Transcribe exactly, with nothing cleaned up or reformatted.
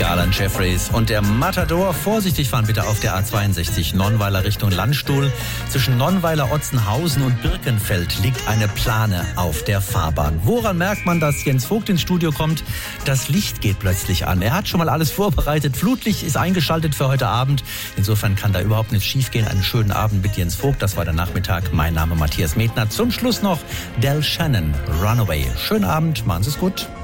Alan Jeffreys und der Matador. Vorsichtig fahren bitte auf der A zweiundsechzig Nonnweiler Richtung Landstuhl. Zwischen Nonnweiler, Otzenhausen und Birkenfeld liegt eine Plane auf der Fahrbahn. Woran merkt man, dass Jens Vogt ins Studio kommt? Das Licht geht plötzlich an. Er hat schon mal alles vorbereitet. Flutlicht ist eingeschaltet für heute Abend. Insofern kann da überhaupt nichts schiefgehen. Einen schönen Abend mit Jens Vogt. Das war der Nachmittag. Mein Name Matthias Medner. Zum Schluss noch Del Shannon, Runaway. Schönen Abend, machen Sie es gut.